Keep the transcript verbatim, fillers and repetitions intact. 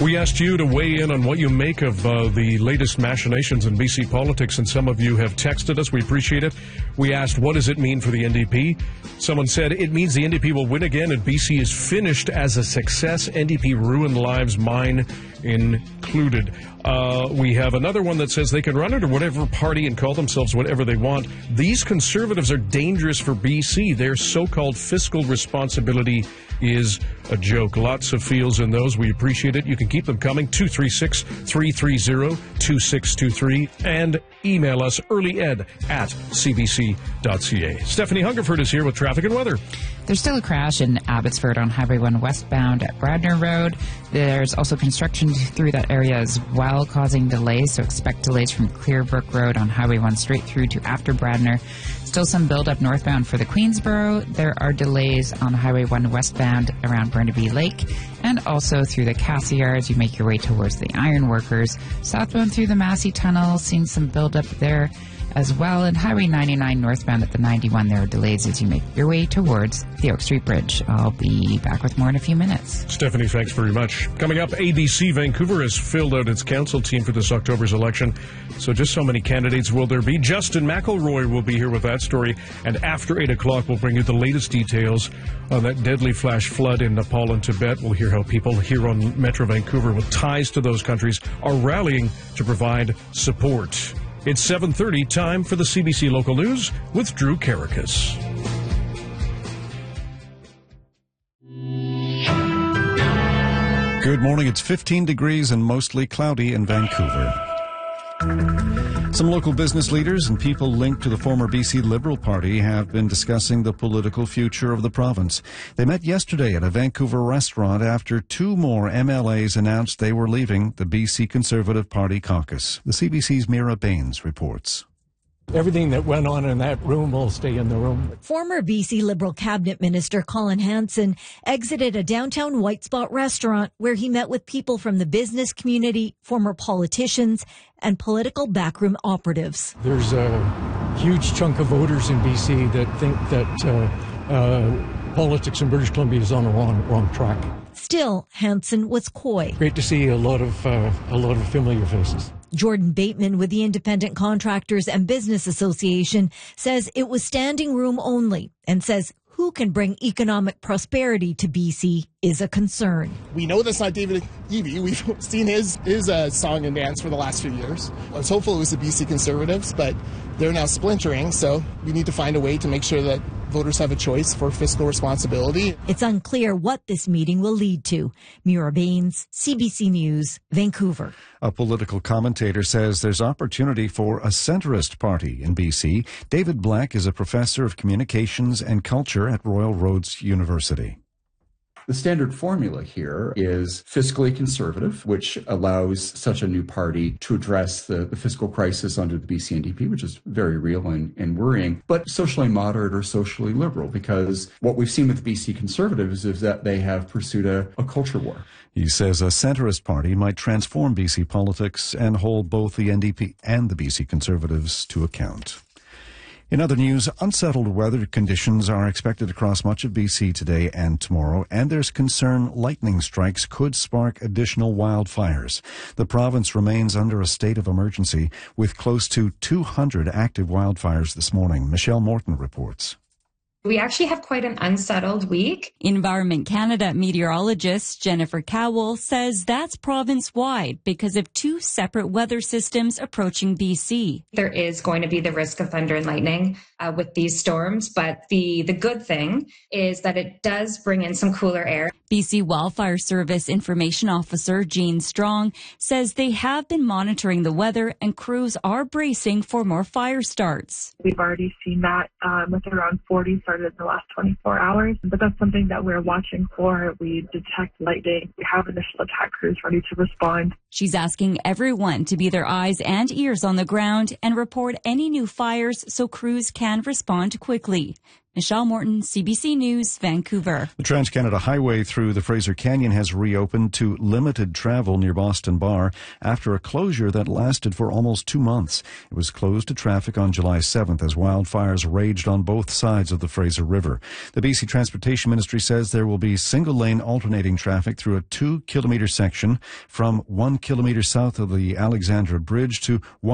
We asked you to weigh in on what you make of uh, the latest machinations in B C politics, and some of you have texted us. We appreciate it. We asked, what does it mean for the N D P? Someone said, it means the N D P will win again and B C is finished as a success. N D P ruined lives, mine included. Uh, we have another one that says they can run under whatever party and call themselves whatever they want. These conservatives are dangerous for B C. Their so-called fiscal responsibility is a joke. Lots of feels in those. We appreciate it. You can keep them coming. two three six, three three zero, two six two three and email us earlyed at c b c dot c a. Stephanie Hungerford is here with traffic and weather. There's still a crash in Abbotsford on Highway one westbound at Bradner Road. There's also construction through that area as well, causing delays, so expect delays from Clearbrook Road on Highway one straight through to after Bradner. Still some build-up northbound for the Queensboro. There are delays on Highway one westbound around Burnaby Lake, and also through the Cassiar as you make your way towards the Ironworkers. Southbound through the Massey Tunnel, seeing some build-up there as well. And Highway ninety-nine northbound at the ninety-one, there are delays as you make your way towards the Oak Street Bridge. I'll be back with more in a few minutes. Stephanie, thanks very much. Coming up, A B C Vancouver has filled out its council team for this October's election. So just so many candidates will there be? Justin McElroy will be here with that story. And after eight o'clock, we'll bring you the latest details on that deadly flash flood in Nepal and Tibet. We'll hear how people here on Metro Vancouver with ties to those countries are rallying to provide support. It's seven thirty, time for the C B C Local News with Drew Karakas. Good morning. It's fifteen degrees and mostly cloudy in Vancouver. Some local business leaders and people linked to the former B C Liberal Party have been discussing the political future of the province. They met yesterday at a Vancouver restaurant after two more M L As announced they were leaving the B C Conservative Party caucus. The C B C's Mira Baines reports. Everything that went on in that room will stay in the room. Former B C Liberal Cabinet Minister Colin Hanson exited a downtown White Spot restaurant where he met with people from the business community, former politicians, and political backroom operatives. There's a huge chunk of voters in B C that think that uh, uh, politics in British Columbia is on a wrong, wrong track. Still, Hanson was coy. Great to see a lot of uh, a lot of familiar faces. Jordan Bateman with the Independent Contractors and Business Association says it was standing room only and says who can bring economic prosperity to B C is a concern. We know that's not David Eby. We've seen his his uh, song and dance for the last few years. I was hopeful it was the B C Conservatives, but they're now splintering, so we need to find a way to make sure that voters have a choice for fiscal responsibility. It's unclear what this meeting will lead to. Mira Baines, C B C News, Vancouver. A political commentator says there's opportunity for a centrist party in B C. David Black is a professor of communications and culture at Royal Roads University. The standard formula here is fiscally conservative, which allows such a new party to address the, the fiscal crisis under the B C N D P, which is very real and, and worrying, but socially moderate or socially liberal, because what we've seen with the B C Conservatives is that they have pursued a, a culture war. He says a centrist party might transform B C politics and hold both the N D P and the B C Conservatives to account. In other news, unsettled weather conditions are expected across much of B C today and tomorrow, and there's concern lightning strikes could spark additional wildfires. The province remains under a state of emergency with close to two hundred active wildfires this morning. Michelle Morton reports. We actually have quite an unsettled week. Environment Canada meteorologist Jennifer Cowell says that's province-wide because of two separate weather systems approaching B C. There is going to be the risk of thunder and lightning uh, with these storms, but the, the good thing is that it does bring in some cooler air. B C Wildfire Service Information Officer Jean Strong says they have been monitoring the weather and crews are bracing for more fire starts. We've already seen that um, with around forty started in the last twenty-four hours, but that's something that we're watching for. We detect lightning. We have initial attack crews ready to respond. She's asking everyone to be their eyes and ears on the ground and report any new fires so crews can respond quickly. Michelle Morton, C B C News, Vancouver. The Trans-Canada Highway through the Fraser Canyon has reopened to limited travel near Boston Bar after a closure that lasted for almost two months. It was closed to traffic on July seventh as wildfires raged on both sides of the Fraser River. The B C Transportation Ministry says there will be single-lane alternating traffic through a two-kilometre section from one kilometre south of the Alexandra Bridge to one